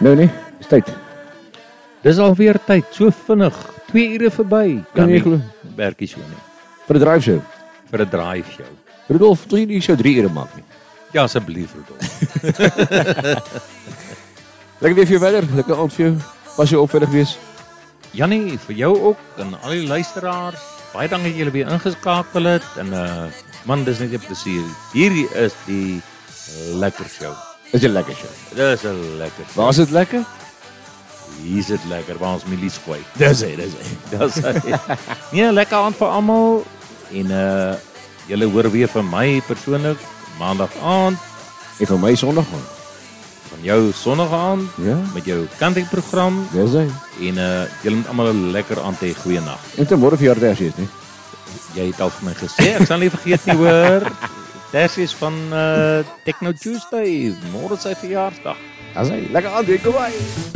Nou nee, is tyd. Dis alweer tyd, so vinnig, 2 ure verby. Kan nie glo. Werkie so nie. Vir 'n drive show. Vir 'n drive show. Rudolf, wil jy nie so 3 ure maak nie? Ja, asseblief, Rudolf. Lekker weer vir jou verder, lekker aand vir jou. Was jy opvullig wees? Jannie, vir jou ook en al die luisteraars. Baie dankie dat julle weer ingeskakel het en man, dis net 'n plesier. Hierdie is die lekker show. Is 'n lekker show. Dis 'n lekker show. Waar is dit lekker? Hier is dit lekker, waar ons milies gooi. Dis hy. Dis hy. Nee, lekker aand vir almal en julle hoor weer van my persoonlik maandag aand, En van my Sondag man. van jou sonnige aand Ja, met jou kantingprogram dis hy. en julle moet almal 'n lekker aand hê, goeie nag. En te môre verjaardag is nie. Jy het al vir my gesê, ek sal nie vergeet nie hoor. Dit is van Techno Tuesday, môre sy verjaarsdag. Dis hy. Lekker aand, kom by.